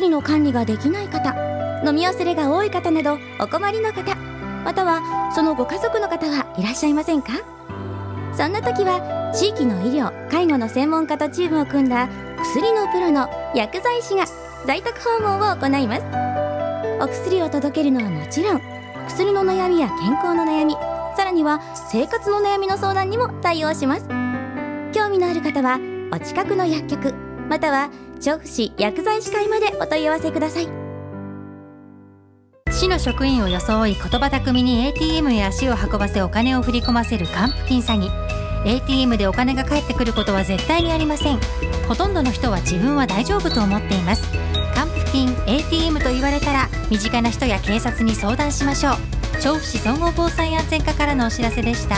薬の管理ができない方、飲み忘れが多い方などお困りの方、またはそのご家族の方はいらっしゃいませんか？そんな時は地域の医療・介護の専門家とチームを組んだ薬のプロの薬剤師が在宅訪問を行います。お薬を届けるのはもちろん、薬の悩みや健康の悩み、さらには生活の悩みの相談にも対応します。興味のある方はお近くの薬局または調布市薬剤師会までお問い合わせください。 市の職員を装い言葉巧みに ATM へ足を運ばせお金を振り込ませる還付金詐欺。 ATM でお金が返ってくることは絶対にありません。ほとんどの人は自分は大丈夫と思っています。還付金 ATM と言われたら身近な人や警察に相談しましょう。調布市総合防災安全課からのお知らせでした。